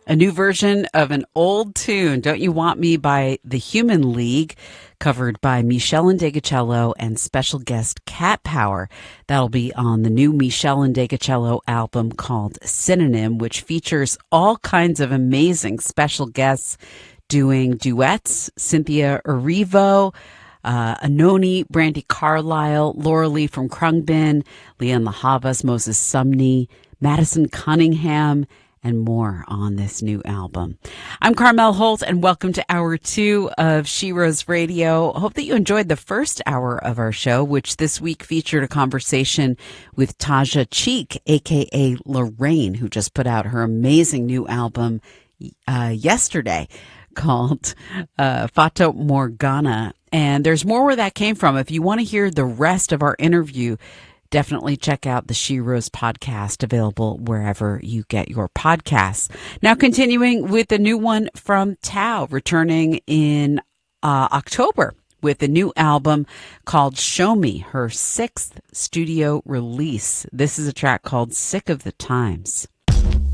A new version of an old tune, Don't You Want Me by the Human League, covered by Michelle Indegecello and special guest Cat Power. That'll be on the new Michelle Indegecello album called Synonym, which features all kinds of amazing special guests doing duets. Cynthia Erivo, Anoni, Brandy Carlisle, Laura Lee from Krungbin, Leanne LaHavas, Moses Sumney, Madison Cunningham, and more on this new album. I'm Carmel Holt, and welcome to Hour 2 of She Rose Radio. Hope that you enjoyed the first hour of our show, which this week featured a conversation with Taja Cheek, a.k.a. Lorraine, who just put out her amazing new album yesterday called Fata Morgana. And there's more where that came from. If you want to hear the rest of our interview, definitely check out the She Rose podcast, available wherever you get your podcasts. Now, continuing with the new one from Tao, returning in October with a new album called Show Me, her 6th studio release. This is a track called Sick of the Times.